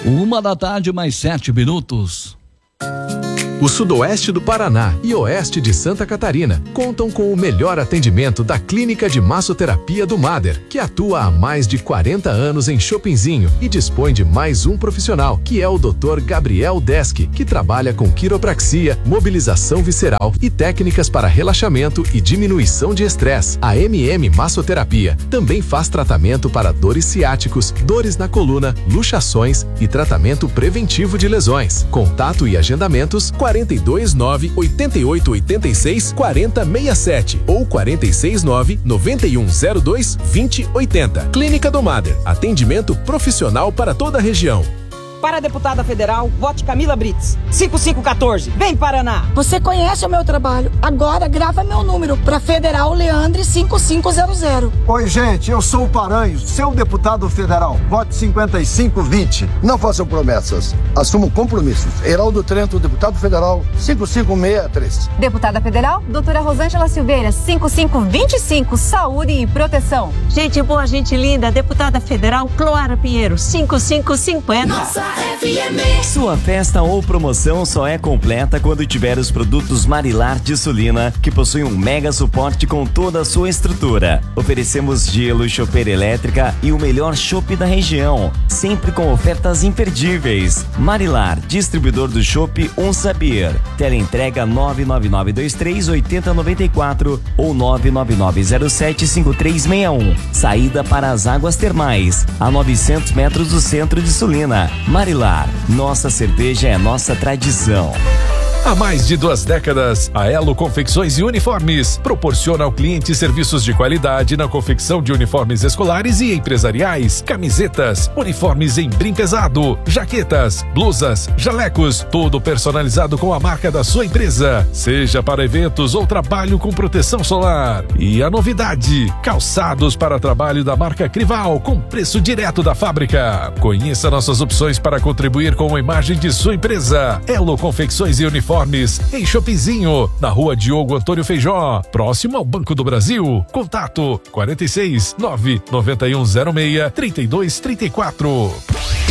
1h07. O sudoeste do Paraná e oeste de Santa Catarina contam com o melhor atendimento da Clínica de Massoterapia do Mader, que atua há mais de 40 anos em Chopinzinho e dispõe de mais um profissional, que é o Dr. Gabriel Deski, que trabalha com quiropraxia, mobilização visceral e técnicas para relaxamento e diminuição de estresse. A MM Massoterapia também faz tratamento para dores ciáticos, dores na coluna, luxações e tratamento preventivo de lesões. Contato e agendamentos 429-8886-4067 ou 469-9102-2080. Clínica do Mader. Atendimento profissional para toda a região. Para a deputada federal, vote Camila Brits. 5514. Vem, Paraná! Você conhece o meu trabalho. Agora grava meu número para Federal Leandre 5500. Oi, gente, eu sou o Paranhos, seu deputado federal. Vote 5520. Não façam promessas, assumam compromissos. Heraldo Trento, deputado federal 5563. Deputada federal, doutora Rosângela Silveira, 5525. Saúde e proteção. Gente boa, gente linda, deputada federal Cloara Pinheiro, 5550. Nossa FM. Sua festa ou promoção só é completa quando tiver os produtos Marilar de Sulina, que possuem um mega suporte com toda a sua estrutura. Oferecemos gelo, chopeira elétrica e o melhor chopp da região, sempre com ofertas imperdíveis. Marilar, distribuidor do chopp Sabir. Teleentrega 99923-8094 ou 99907-5361. Saída para as águas termais, a 900 metros do centro de Sulina. Marilar, nossa cerveja é nossa tradição. Há mais de 2 décadas, a Elo Confecções e Uniformes proporciona ao cliente serviços de qualidade na confecção de uniformes escolares e empresariais, camisetas, uniformes em brim pesado, jaquetas, blusas, jalecos, tudo personalizado com a marca da sua empresa, seja para eventos ou trabalho com proteção solar. E a novidade, calçados para trabalho da marca Crival, com preço direto da fábrica. Conheça nossas opções para contribuir com a imagem de sua empresa. Elo Confecções e Uniformes em Chopinzinho, na rua Diogo Antônio Feijó, próximo ao Banco do Brasil. Contato 46 99106 3234.